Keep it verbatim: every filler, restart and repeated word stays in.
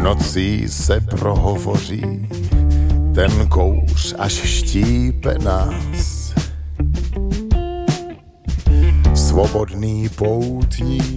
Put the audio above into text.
nocí se prohovoří, ten kouř až štípe nás. Svobodný poutník